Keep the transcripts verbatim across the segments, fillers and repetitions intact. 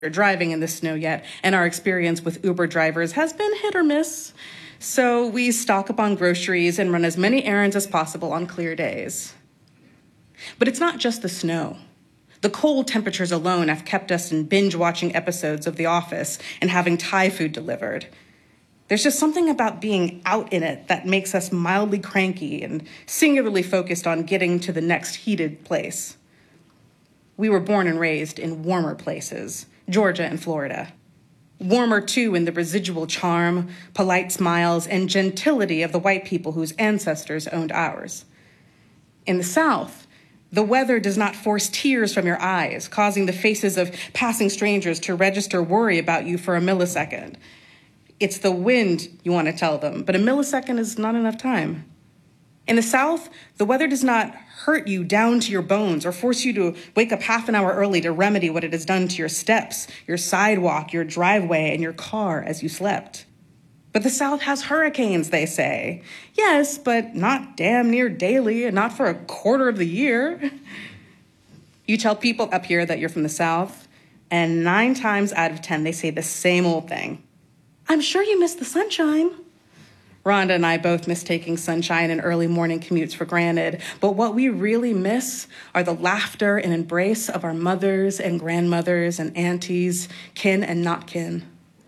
driving in the snow yet, and our experience with Uber drivers has been hit or miss. So we stock up on groceries and run as many errands as possible on clear days. But it's not just the snow. The cold temperatures alone have kept us in binge-watching episodes of The Office and having Thai food delivered. There's just something about being out in it that makes us mildly cranky and singularly focused on getting to the next heated place. We were born and raised in warmer places, Georgia and Florida. Warmer, too, in the residual charm, polite smiles, and gentility of the white people whose ancestors owned ours. In the South, the weather does not force tears from your eyes, causing the faces of passing strangers to register worry about you for a millisecond. It's the wind you want to tell them, but a millisecond is not enough time. In the South, the weather does not hurt you down to your bones or force you to wake up half an hour early to remedy what it has done to your steps, your sidewalk, your driveway, and your car as you slept. But the South has hurricanes, they say. Yes, but not damn near daily and not for a quarter of the year. You tell people up here that you're from the South, and nine times out of ten, they say the same old thing. I'm sure you miss the sunshine. Rhonda and I both miss taking sunshine and early morning commutes for granted, but what we really miss are the laughter and embrace of our mothers and grandmothers and aunties, kin and not kin.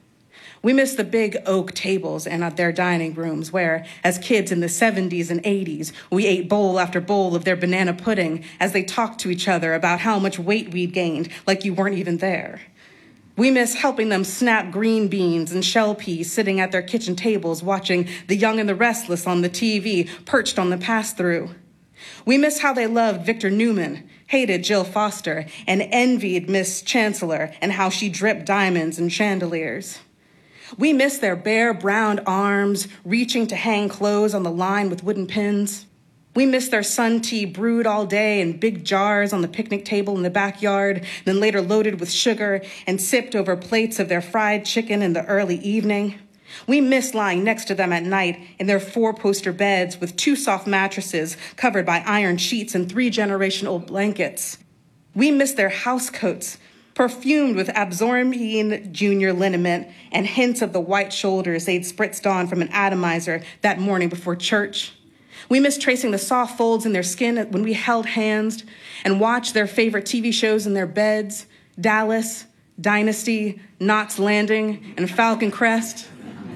We miss the big oak tables and their dining rooms where, as kids in the seventies and eighties, we ate bowl after bowl of their banana pudding as they talked to each other about how much weight we'd gained, like you weren't even there. We miss helping them snap green beans and shell peas sitting at their kitchen tables watching The Young and the Restless on the T V perched on the pass-through. We miss how they loved Victor Newman, hated Jill Foster, and envied Miss Chancellor and how she dripped diamonds and chandeliers. We miss their bare brown arms reaching to hang clothes on the line with wooden pins. We miss their sun tea brewed all day in big jars on the picnic table in the backyard, then later loaded with sugar and sipped over plates of their fried chicken in the early evening. We miss lying next to them at night in their four-poster beds with two soft mattresses covered by iron sheets and three generation-old blankets. We miss their house coats, perfumed with absorbine junior liniment and hints of the white shoulders they'd spritzed on from an atomizer that morning before church. We miss tracing the soft folds in their skin when we held hands and watched their favorite T V shows in their beds, Dallas, Dynasty, Knots Landing, and Falcon Crest.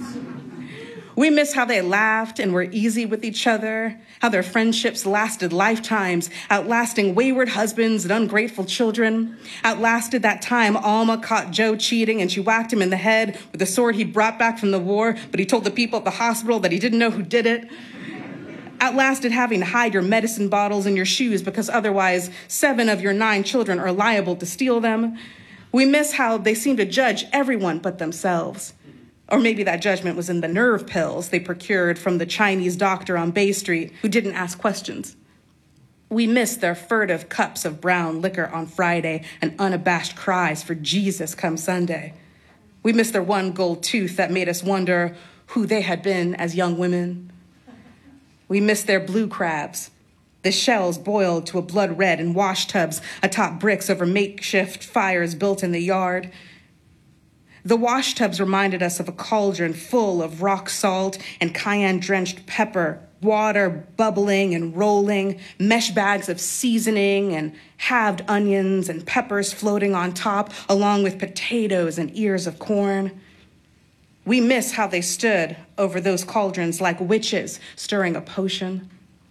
We miss how they laughed and were easy with each other, how their friendships lasted lifetimes, outlasting wayward husbands and ungrateful children, outlasted that time Alma caught Joe cheating and she whacked him in the head with the sword he'd brought back from the war, but he told the people at the hospital that he didn't know who did it. Outlasted having to hide your medicine bottles in your shoes because otherwise seven of your nine children are liable to steal them. We miss how they seem to judge everyone but themselves. Or maybe that judgment was in the nerve pills they procured from the Chinese doctor on Bay Street who didn't ask questions. We miss their furtive cups of brown liquor on Friday and unabashed cries for Jesus come Sunday. We miss their one gold tooth that made us wonder who they had been as young women. We miss their blue crabs, the shells boiled to a blood red in wash tubs atop bricks over makeshift fires built in the yard. The wash tubs reminded us of a cauldron full of rock salt and cayenne-drenched pepper, water bubbling and rolling, mesh bags of seasoning and halved onions and peppers floating on top, along with potatoes and ears of corn. We miss how they stood over those cauldrons like witches stirring a potion.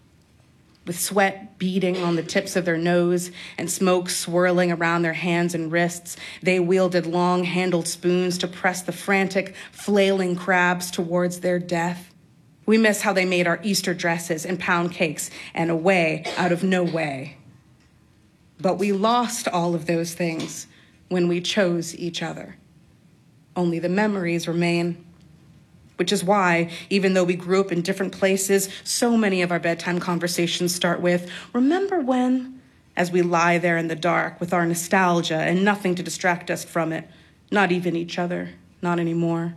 With sweat beading on the tips of their nose and smoke swirling around their hands and wrists, they wielded long-handled spoons to press the frantic, flailing crabs towards their death. We miss how they made our Easter dresses and pound cakes and a way out of no way. But we lost all of those things when we chose each other. Only the memories remain, which is why, even though we grew up in different places, so many of our bedtime conversations start with, "Remember when?" as we lie there in the dark with our nostalgia and nothing to distract us from it, not even each other, not anymore.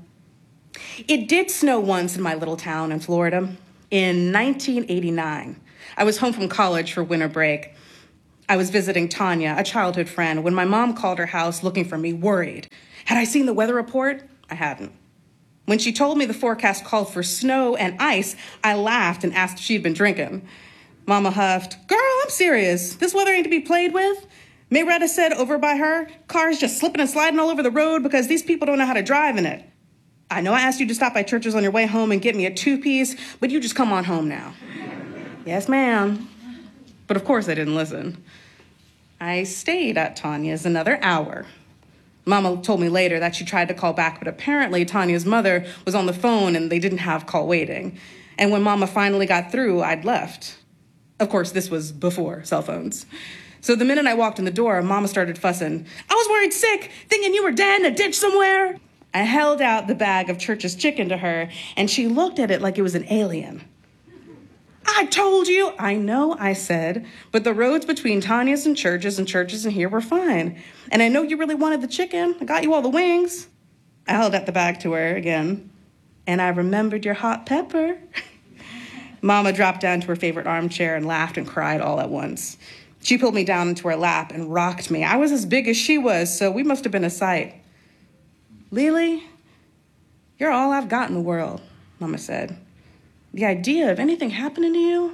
It did snow once in my little town in Florida in nineteen eighty-nine. I was home from college for winter break. I was visiting Tanya, a childhood friend, when my mom called her house looking for me, worried. Had I seen the weather report? I hadn't. When she told me the forecast called for snow and ice, I laughed and asked if she'd been drinking. Mama huffed, "Girl, I'm serious. This weather ain't to be played with." Mayretta said over by her, "Cars just slipping and sliding all over the road because these people don't know how to drive in it. I know I asked you to stop by Church's on your way home and get me a two-piece, but you just come on home now." Yes, ma'am. But of course I didn't listen. I stayed at Tanya's another hour. Mama told me later that she tried to call back, but apparently Tanya's mother was on the phone and they didn't have call waiting. And when Mama finally got through, I'd left. Of course, this was before cell phones. So the minute I walked in the door, Mama started fussing. "I was worried sick, thinking you were dead in a ditch somewhere." I held out the bag of Church's chicken to her, and she looked at it like it was an alien. "I told you." "I know," I said, "but the roads between Tanya's and Church's and Church's and here were fine. And I know you really wanted the chicken. I got you all the wings." I held out the bag to her again. "And I remembered your hot pepper." Mama dropped down to her favorite armchair and laughed and cried all at once. She pulled me down into her lap and rocked me. I was as big as she was, so we must have been a sight. "Lily, you're all I've got in the world," Mama said. "The idea of anything happening to you?"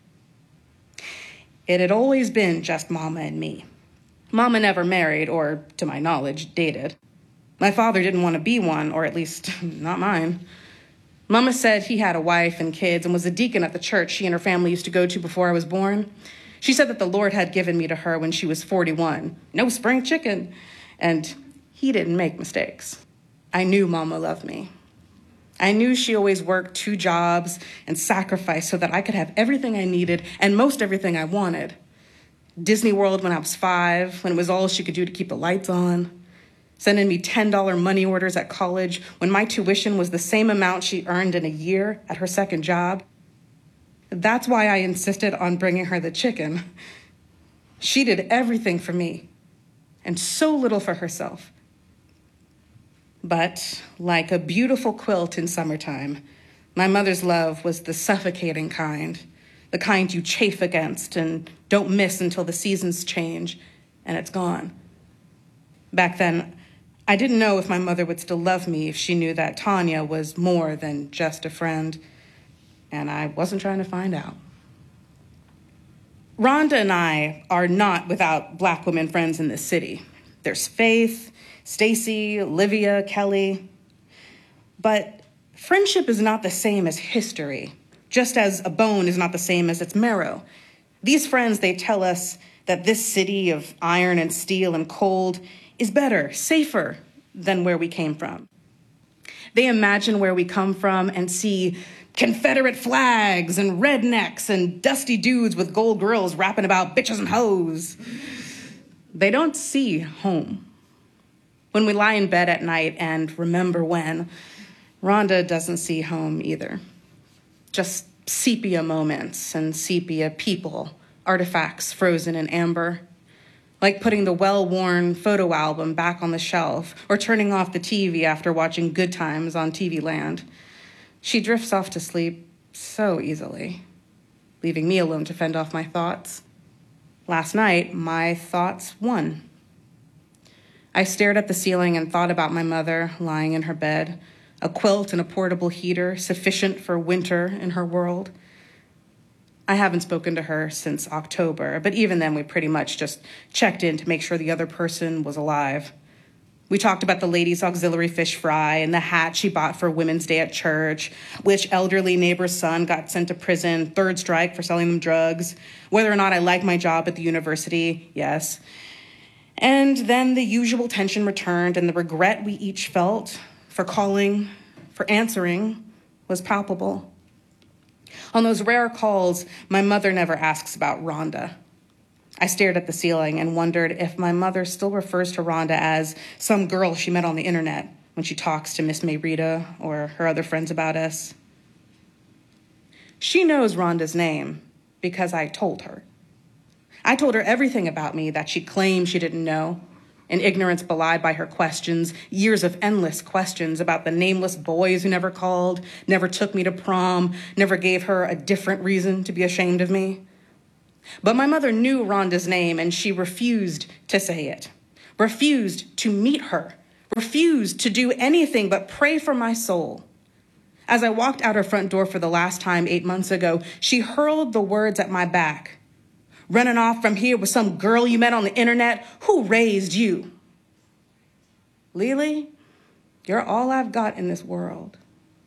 It had always been just Mama and me. Mama never married or, to my knowledge, dated. My father didn't want to be one, or at least not mine. Mama said he had a wife and kids and was a deacon at the church she and her family used to go to before I was born. She said that the Lord had given me to her when she was forty-one. No spring chicken. And he didn't make mistakes. I knew Mama loved me. I knew she always worked two jobs and sacrificed so that I could have everything I needed and most everything I wanted. Disney World when I was five, when it was all she could do to keep the lights on. Sending me ten dollar money orders at college when my tuition was the same amount she earned in a year at her second job. That's why I insisted on bringing her the chicken. She did everything for me and so little for herself. But like a beautiful quilt in summertime, my mother's love was the suffocating kind, the kind you chafe against and don't miss until the seasons change and it's gone. Back then, I didn't know if my mother would still love me if she knew that Tanya was more than just a friend, and I wasn't trying to find out. Rhonda and I are not without Black women friends in this city. There's Faith, Stacy, Olivia, Kelly. But friendship is not the same as history, just as a bone is not the same as its marrow. These friends, they tell us that this city of iron and steel and cold is better, safer than where we came from. They imagine where we come from and see Confederate flags and rednecks and dusty dudes with gold grills rapping about bitches and hoes. They don't see home. When we lie in bed at night and remember when, Rhonda doesn't see home either. Just sepia moments and sepia people, artifacts frozen in amber. Like putting the well-worn photo album back on the shelf or turning off the T V after watching Good Times on T V Land. She drifts off to sleep so easily, leaving me alone to fend off my thoughts. Last night, my thoughts won. I stared at the ceiling and thought about my mother lying in her bed, a quilt and a portable heater sufficient for winter in her world. I haven't spoken to her since October, but even then we pretty much just checked in to make sure the other person was alive. We talked about the ladies' auxiliary fish fry and the hat she bought for Women's Day at church, which elderly neighbor's son got sent to prison, third strike for selling them drugs, whether or not I like my job at the university, yes. And then the usual tension returned, and the regret we each felt for calling, for answering, was palpable. On those rare calls, my mother never asks about Rhonda. I stared at the ceiling and wondered if my mother still refers to Rhonda as some girl she met on the internet when she talks to Miss Mayretta or her other friends about us. She knows Rhonda's name because I told her. I told her everything about me that she claimed she didn't know, an ignorance belied by her questions, years of endless questions about the nameless boys who never called, never took me to prom, never gave her a different reason to be ashamed of me. But my mother knew Rhonda's name, and she refused to say it, refused to meet her, refused to do anything but pray for my soul. As I walked out her front door for the last time eight months ago, she hurled the words at my back. Running off from here with some girl you met on the internet? Who raised you? Lily, you're all I've got in this world.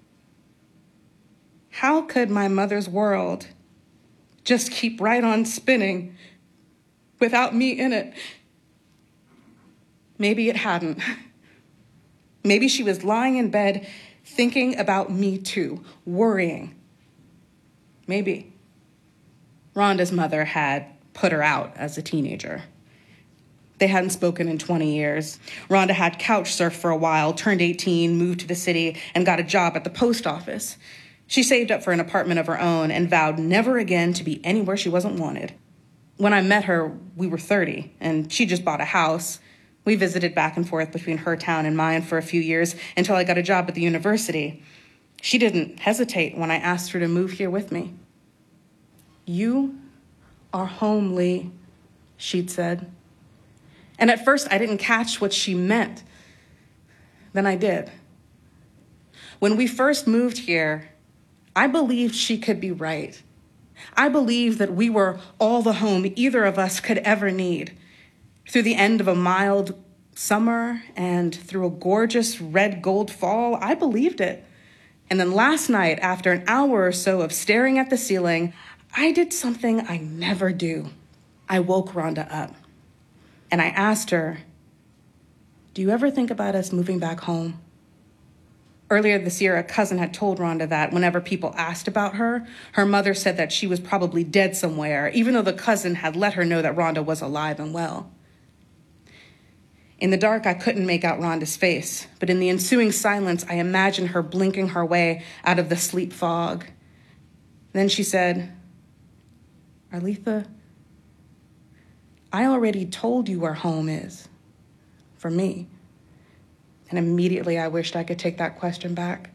How could my mother's world just keep right on spinning without me in it? Maybe it hadn't. Maybe she was lying in bed thinking about me too, worrying. Maybe. Rhonda's mother had put her out as a teenager. They hadn't spoken in twenty years. Rhonda had couch surfed for a while, turned eighteen, moved to the city, and got a job at the post office. She saved up for an apartment of her own and vowed never again to be anywhere she wasn't wanted. When I met her, we were thirty, and she just bought a house. We visited back and forth between her town and mine for a few years until I got a job at the university. She didn't hesitate when I asked her to move here with me. You are home, Lee, she'd said. And at first, I didn't catch what she meant. Then I did. When we first moved here, I believed she could be right. I believed that we were all the home either of us could ever need. Through the end of a mild summer and through a gorgeous red gold fall, I believed it. And then last night, after an hour or so of staring at the ceiling, I did something I never do. I woke Rhonda up. And I asked her, do you ever think about us moving back home? Earlier this year, a cousin had told Rhonda that whenever people asked about her, her mother said that she was probably dead somewhere, even though the cousin had let her know that Rhonda was alive and well. In the dark, I couldn't make out Rhonda's face, but in the ensuing silence, I imagined her blinking her way out of the sleep fog. Then she said, Arletha, I already told you where home is, for me. And immediately I wished I could take that question back.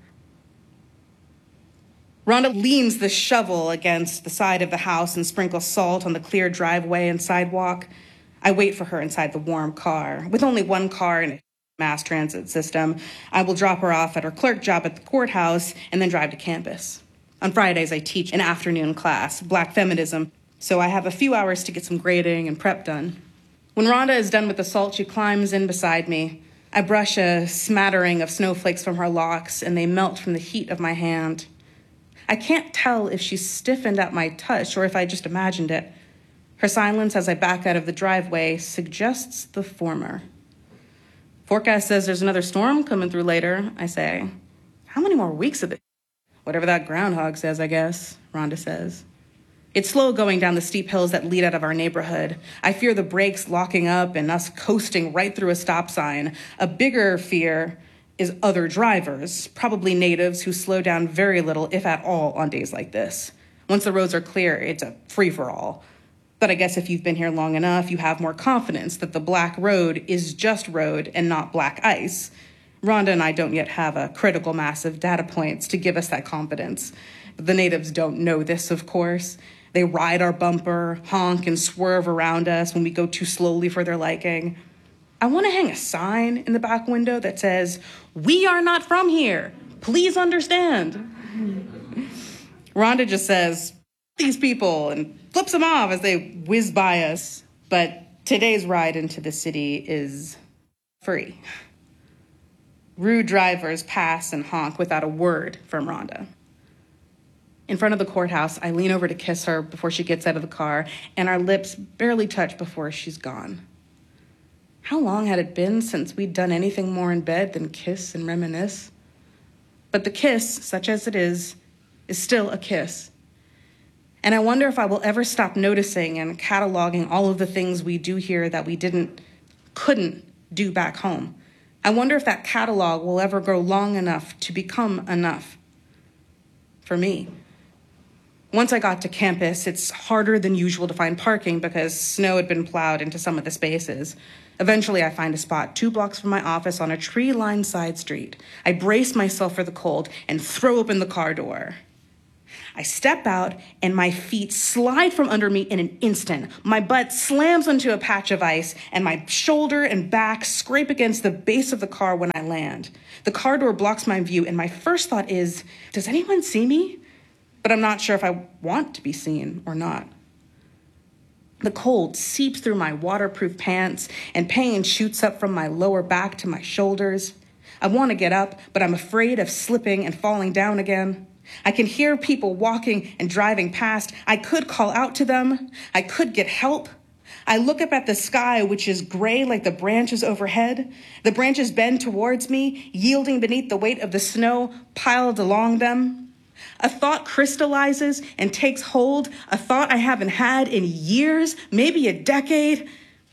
Rhonda leans the shovel against the side of the house and sprinkles salt on the clear driveway and sidewalk. I wait for her inside the warm car. With only one car and a mass transit system, I will drop her off at her clerk job at the courthouse and then drive to campus. On Fridays, I teach an afternoon class, Black Feminism, so I have a few hours to get some grading and prep done. When Rhonda is done with the salt, she climbs in beside me. I brush a smattering of snowflakes from her locks, and they melt from the heat of my hand. I can't tell if she stiffened at my touch or if I just imagined it. Her silence as I back out of the driveway suggests the former. Forecast says there's another storm coming through later, I say. How many more weeks of it? Whatever that groundhog says, I guess, Rhonda says. It's slow going down the steep hills that lead out of our neighborhood. I fear the brakes locking up and us coasting right through a stop sign. A bigger fear is other drivers, probably natives who slow down very little, if at all, on days like this. Once the roads are clear, it's a free-for-all. But I guess if you've been here long enough, you have more confidence that the black road is just road and not black ice. Rhonda and I don't yet have a critical mass of data points to give us that confidence. But the natives don't know this, of course. They ride our bumper, honk, and swerve around us when we go too slowly for their liking. I want to hang a sign in the back window that says, "We are not from here. Please understand." Rhonda just says, "These people," and flips them off as they whiz by us. But today's ride into the city is free. Rude drivers pass and honk without a word from Rhonda. In front of the courthouse, I lean over to kiss her before she gets out of the car, and our lips barely touch before she's gone. How long had it been since we'd done anything more in bed than kiss and reminisce? But the kiss, such as it is, is still a kiss. And I wonder if I will ever stop noticing and cataloging all of the things we do here that we didn't, couldn't do back home. I wonder if that catalog will ever grow long enough to become enough for me. Once I got to campus, it's harder than usual to find parking because snow had been plowed into some of the spaces. Eventually, I find a spot two blocks from my office on a tree-lined side street. I brace myself for the cold and throw open the car door. I step out, and my feet slide from under me in an instant. My butt slams onto a patch of ice, and my shoulder and back scrape against the base of the car when I land. The car door blocks my view, and my first thought is, does anyone see me? But I'm not sure if I want to be seen or not. The cold seeps through my waterproof pants, and pain shoots up from my lower back to my shoulders. I want to get up, but I'm afraid of slipping and falling down again. I can hear people walking and driving past. I could call out to them. I could get help. I look up at the sky, which is gray like the branches overhead. The branches bend towards me, yielding beneath the weight of the snow piled along them. A thought crystallizes and takes hold, a thought I haven't had in years, maybe a decade.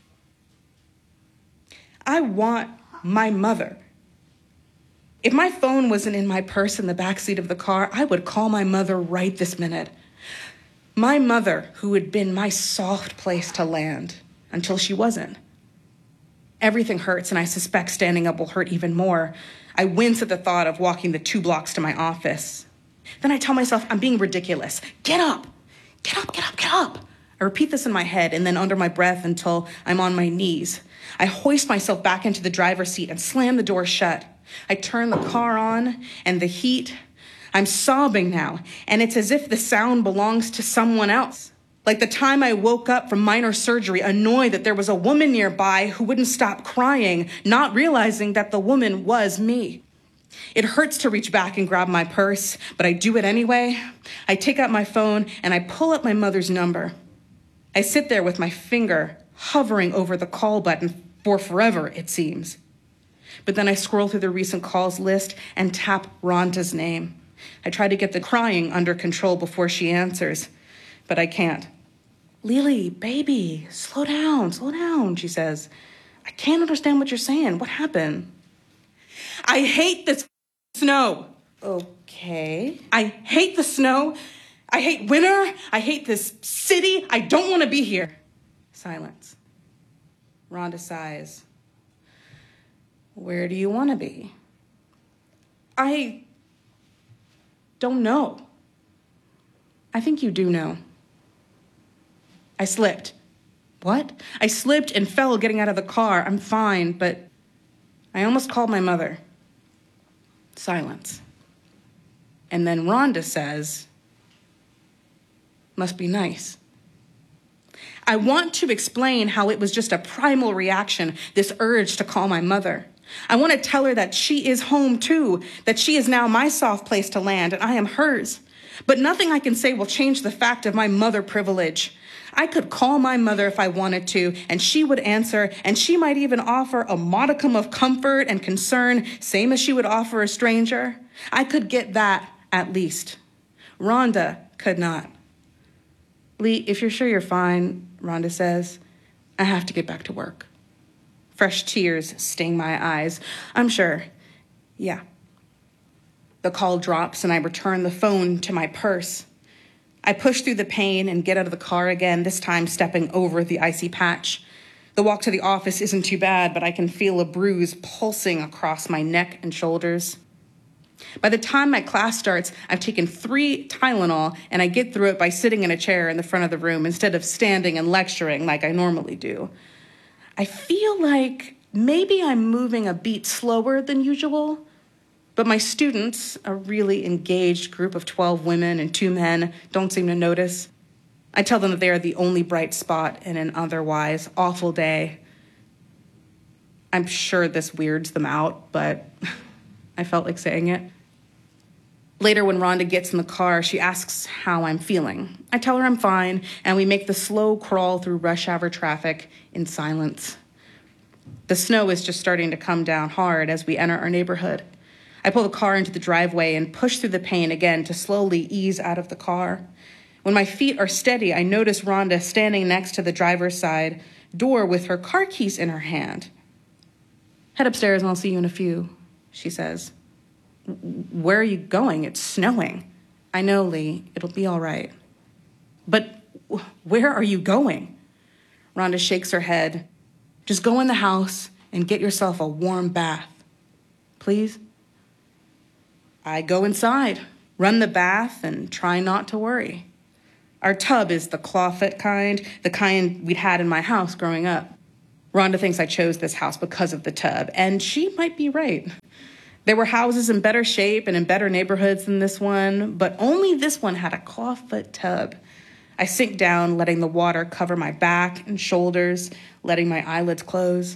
I want my mother. If my phone wasn't in my purse in the backseat of the car, I would call my mother right this minute. My mother, who had been my soft place to land until she wasn't. Everything hurts, and I suspect standing up will hurt even more. I wince at the thought of walking the two blocks to my office. Then I tell myself I'm being ridiculous. Get up, get up, get up, get up. I repeat this in my head and then under my breath until I'm on my knees. I hoist myself back into the driver's seat and slam the door shut. I turn the car on and the heat. I'm sobbing now, and it's as if the sound belongs to someone else. Like the time I woke up from minor surgery, annoyed that there was a woman nearby who wouldn't stop crying, not realizing that the woman was me. It hurts to reach back and grab my purse, but I do it anyway. I take out my phone and I pull up my mother's number. I sit there with my finger hovering over the call button for forever, it seems. But then I scroll through the recent calls list and tap Rhonda's name. I try to get the crying under control before she answers, but I can't. Lily, baby, slow down, slow down, she says. I can't understand what you're saying. What happened? I hate this snow. Okay. I hate the snow. I hate winter. I hate this city. I don't want to be here. Silence. Rhonda sighs. Where do you want to be? I don't know. I think you do know. I slipped. What? I slipped and fell getting out of the car. I'm fine, but I almost called my mother. Silence. And then Rhonda says, must be nice. I want to explain how it was just a primal reaction, this urge to call my mother. I want to tell her that she is home too, that she is now my soft place to land and I am hers. But nothing I can say will change the fact of my mother privilege. I could call my mother if I wanted to, and she would answer, and she might even offer a modicum of comfort and concern, same as she would offer a stranger. I could get that, at least. Rhonda could not. Lee, if you're sure you're fine, Rhonda says, I have to get back to work. Fresh tears sting my eyes. I'm sure. Yeah. The call drops, and I return the phone to my purse. I push through the pain and get out of the car again, this time stepping over the icy patch. The walk to the office isn't too bad, but I can feel a bruise pulsing across my neck and shoulders. By the time my class starts, I've taken three Tylenol, and I get through it by sitting in a chair in the front of the room instead of standing and lecturing like I normally do. I feel like maybe I'm moving a beat slower than usual, but my students, a really engaged group of twelve women and two men, don't seem to notice. I tell them that they are the only bright spot in an otherwise awful day. I'm sure this weirds them out, but I felt like saying it. Later, when Rhonda gets in the car, she asks how I'm feeling. I tell her I'm fine, and we make the slow crawl through rush hour traffic in silence. The snow is just starting to come down hard as we enter our neighborhood. I pull the car into the driveway and push through the pain again to slowly ease out of the car. When my feet are steady, I notice Rhonda standing next to the driver's side door with her car keys in her hand. Head upstairs and I'll see you in a few, she says. Where are you going? It's snowing. I know, Lee. It'll be all right. But where are you going? Rhonda shakes her head. Just go in the house and get yourself a warm bath. Please? I go inside. run the bath, and try not to worry. Our tub is the clawfoot kind, the kind we'd had in my house growing up. Rhonda thinks I chose this house because of the tub, and she might be right. There were houses in better shape and in better neighborhoods than this one, but only this one had a clawfoot tub. I sink down, letting the water cover my back and shoulders, letting my eyelids close.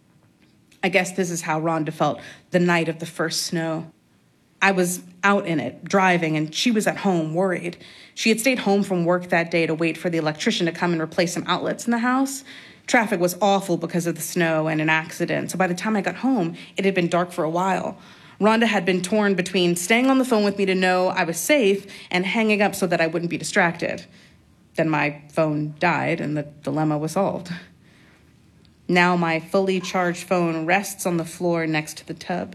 I guess this is how Rhonda felt the night of the first snow. I was out in it, driving, and she was at home, worried. She had stayed home from work that day to wait for the electrician to come and replace some outlets in the house. Traffic was awful because of the snow and an accident, so by the time I got home, it had been dark for a while. Rhonda had been torn between staying on the phone with me to know I was safe and hanging up so that I wouldn't be distracted. Then my phone died, and the dilemma was solved. Now my fully charged phone rests on the floor next to the tub.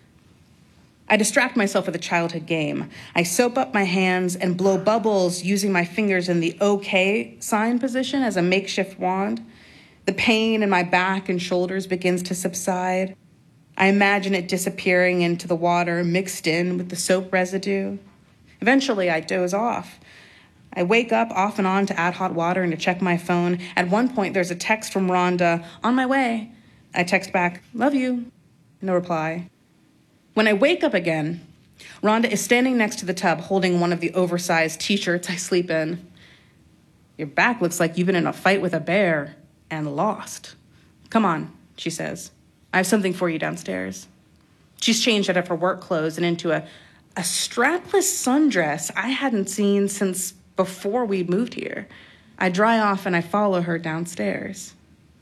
I distract myself with a childhood game. I soap up my hands and blow bubbles using my fingers in the OK sign position as a makeshift wand. The pain in my back and shoulders begins to subside. I imagine it disappearing into the water mixed in with the soap residue. Eventually, I doze off. I wake up off and on to add hot water and to check my phone. At one point, there's a text from Rhonda, "On my way." I text back, "Love you." No reply. When I wake up again, Rhonda is standing next to the tub holding one of the oversized t-shirts I sleep in. "Your back looks like you've been in a fight with a bear and lost. Come on," she says. "I have something for you downstairs." She's changed out of her work clothes and into a, a strapless sundress I hadn't seen since before we moved here. I dry off and I follow her downstairs.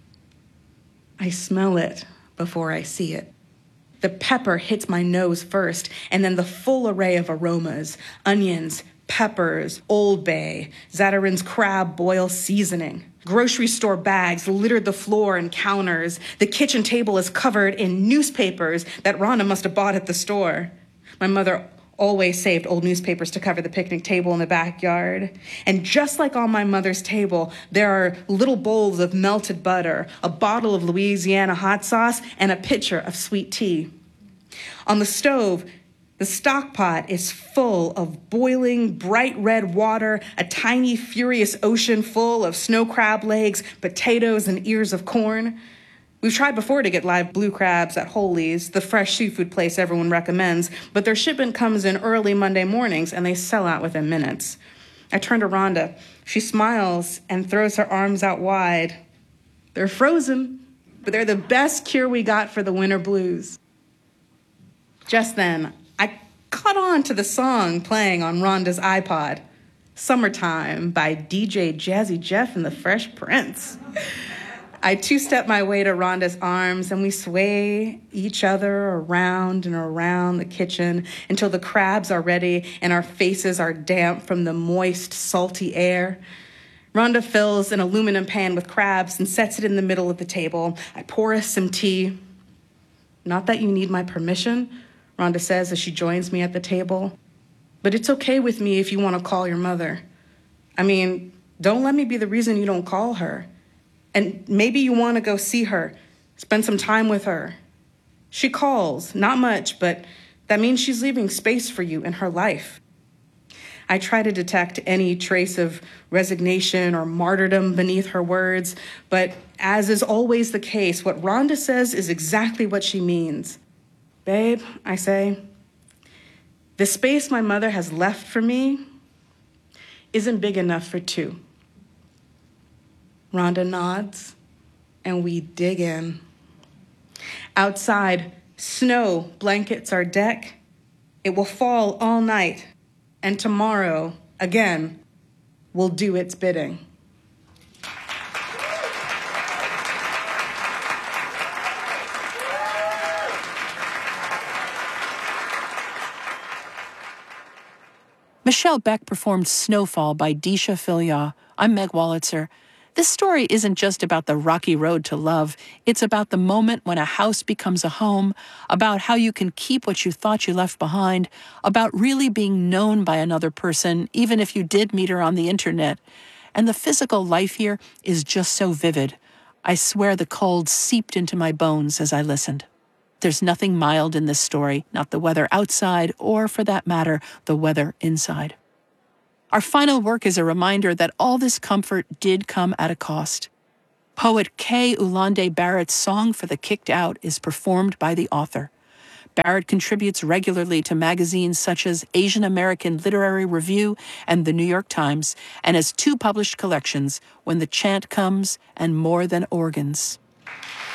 I smell it before I see it. The pepper hits my nose first, and then the full array of aromas: onions, peppers, Old Bay, Zatarain's crab boil seasoning. Grocery store bags littered the floor and counters. The kitchen table is covered in newspapers that Rhonda must have bought at the store. My mother always saved old newspapers to cover the picnic table in the backyard. And just like on my mother's table, there are little bowls of melted butter, a bottle of Louisiana hot sauce, and a pitcher of sweet tea. On the stove, the stock pot is full of boiling, bright red water, a tiny, furious ocean full of snow crab legs, potatoes, and ears of corn. We've tried before to get live blue crabs at Holy's, the fresh seafood place everyone recommends, but their shipment comes in early Monday mornings and they sell out within minutes. I turn to Rhonda. She smiles and throws her arms out wide. They're frozen, but they're the best cure we got for the winter blues. Just then, I caught on to the song playing on Rhonda's iPod, "Summertime" by D J Jazzy Jeff and the Fresh Prince. I two-step my way to Rhonda's arms, and we sway each other around and around the kitchen until the crabs are ready and our faces are damp from the moist, salty air. Rhonda fills an aluminum pan with crabs and sets it in the middle of the table. I pour us some tea. "Not that you need my permission," Rhonda says as she joins me at the table, "but it's okay with me if you want to call your mother. I mean, don't let me be the reason you don't call her. And maybe you want to go see her, spend some time with her. She calls, not much, but that means she's leaving space for you in her life." I try to detect any trace of resignation or martyrdom beneath her words, but as is always the case, what Rhonda says is exactly what she means. "Babe," I say, "the space my mother has left for me isn't big enough for two." Rhonda nods, and we dig in. Outside, snow blankets our deck. It will fall all night, and tomorrow, again, will do its bidding. Michelle Beck performed Snowfall by Disha Philyaw. I'm Meg Wolitzer. This story isn't just about the rocky road to love. It's about the moment when a house becomes a home, about how you can keep what you thought you left behind, about really being known by another person, even if you did meet her on the internet. And the physical life here is just so vivid. I swear the cold seeped into my bones as I listened. There's nothing mild in this story, not the weather outside, or for that matter, the weather inside. Our final work is a reminder that all this comfort did come at a cost. Poet K. Ulande Barrett's Song for the Kicked Out is performed by the author. Barrett contributes regularly to magazines such as Asian American Literary Review and The New York Times, and has two published collections, When the Chant Comes and More Than Organs.